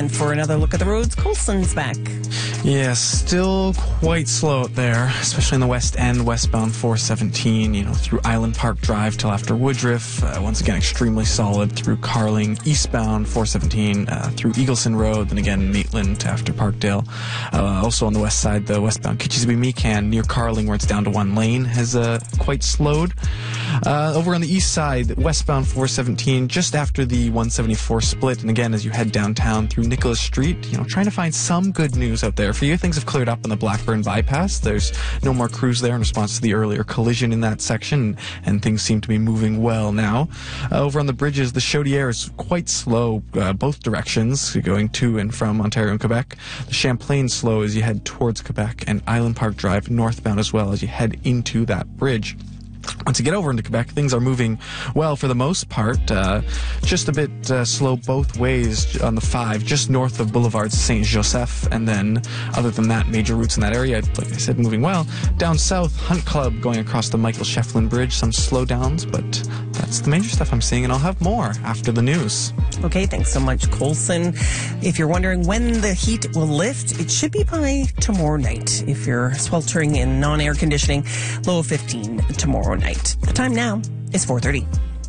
And for another look at the roads, Colson's back. Yeah, still quite slow out there, especially in the West End, westbound 417, through Island Park Drive till after Woodruff. Once again, extremely solid through Carling, eastbound 417, through Eagleson Road, then again Maitland to after Parkdale. Also on the west side, the westbound Kitchissippi-Meekan near Carling, where it's down to one lane, has quite slowed. Over on the east side, westbound 417, just after the 174 split, and again, as you head downtown through Nicholas Street, trying to find some good news out there for you. Things have cleared up on the Blackburn bypass. There's no more crews there in response to the earlier collision in that section, and things seem to be moving well now. Over on the bridges, the Chaudière is quite slow, both directions, going to and from Ontario and Quebec. The Champlain slow as you head towards Quebec, and Island Park Drive northbound as well as you head into that bridge. Once you get over into Quebec, things are moving well for the most part. Just a bit slow both ways on the 5, just north of Boulevard Saint-Joseph. And then, other than that, major routes in that area, like I said, moving well. Down south, Hunt Club going across the Michael Shefflin Bridge. Some slowdowns, but that's the major stuff I'm seeing, and I'll have more after the news. Okay, thanks so much, Colson. If you're wondering when the heat will lift, it should be by tomorrow night. If you're sweltering in non-air conditioning, low of 15 tomorrow night. The time now is 4:30.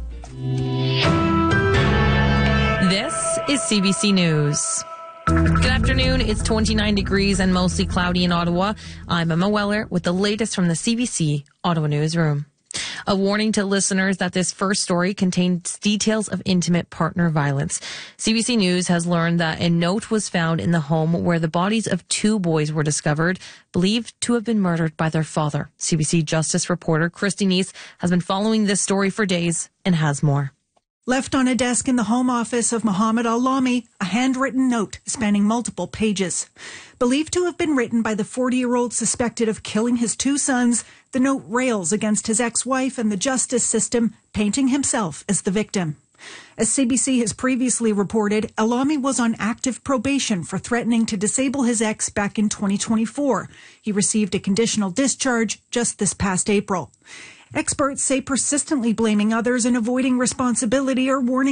This is CBC News. Good afternoon. It's 29 degrees and mostly cloudy in Ottawa. I'm Emma Weller with the latest from the CBC Ottawa Newsroom. A warning to listeners that this first story contains details of intimate partner violence. CBC News has learned that a note was found in the home where the bodies of 2 boys were discovered, believed to have been murdered by their father. CBC Justice reporter Christy Neese has been following this story for days and has more. Left on a desk in the home office of Mohammed Al-Lami, a handwritten note spanning multiple pages. Believed to have been written by the 40-year-old suspected of killing his 2 sons, the note rails against his ex-wife and the justice system, painting himself as the victim. As CBC has previously reported, Al-Lami was on active probation for threatening to disable his ex back in 2024. He received a conditional discharge just this past April. Experts say persistently blaming others and avoiding responsibility are warning